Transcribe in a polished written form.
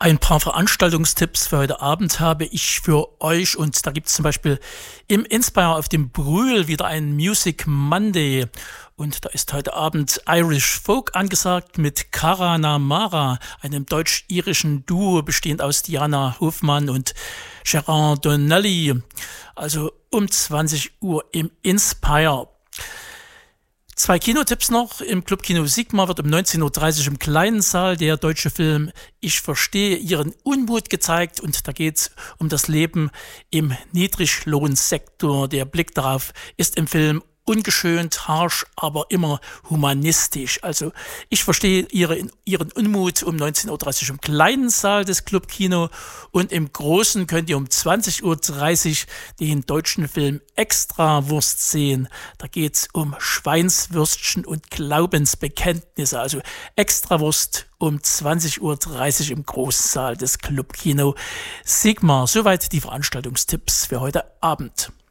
Ein paar Veranstaltungstipps für heute Abend habe ich für euch und da gibt es zum Beispiel im Inspire auf dem Brühl wieder ein Music Monday und da ist heute Abend Irish Folk angesagt mit Cara na Mara, einem deutsch-irischen Duo bestehend aus Diana Hofmann und Gerard Donnelly, also um 20 Uhr im Inspire. Zwei Kinotipps noch. Im Clubkino Sigma wird um 19:30 Uhr im kleinen Saal der deutsche Film Ich verstehe Ihren Unmut gezeigt und da geht es um das Leben im Niedriglohnsektor. Der Blick darauf ist im Film ungeschönt, harsch, aber immer humanistisch. Also ich verstehe Ihren Unmut um 19:30 Uhr im kleinen Saal des Clubkino und im großen könnt ihr um 20:30 Uhr den deutschen Film Extrawurst sehen. Da geht es um Schweinswürstchen und Glaubensbekenntnisse. Also Extrawurst um 20:30 Uhr im Großsaal des Clubkino Sigma. Soweit die Veranstaltungstipps für heute Abend.